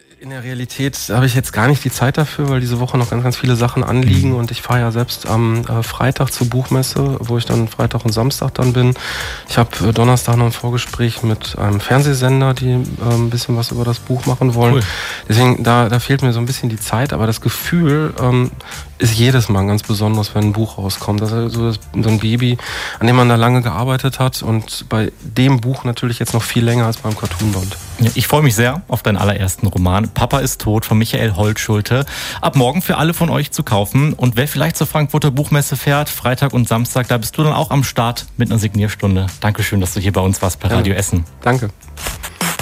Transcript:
In der Realität habe ich jetzt gar nicht die Zeit dafür, weil diese Woche noch ganz, ganz viele Sachen anliegen und ich fahre ja selbst am Freitag zur Buchmesse, wo ich dann Freitag und Samstag dann bin. Ich habe Donnerstag noch ein Vorgespräch mit einem Fernsehsender, die ein bisschen was über das Buch machen wollen. Cool. Deswegen, da fehlt mir so ein bisschen die Zeit, aber das Gefühl ist jedes Mal ganz besonders, wenn ein Buch rauskommt. Das ist so ein Baby, an dem man da lange gearbeitet hat und bei dem Buch natürlich jetzt noch viel länger als beim Cartoonband. Ja, ich freue mich sehr auf deinen allerersten Roman Papa ist tot von Michael Holtschulte. Ab morgen für alle von euch zu kaufen. Und wer vielleicht zur Frankfurter Buchmesse fährt, Freitag und Samstag, da bist du dann auch am Start mit einer Signierstunde. Dankeschön, dass du hier bei uns warst bei Radio Essen. Danke.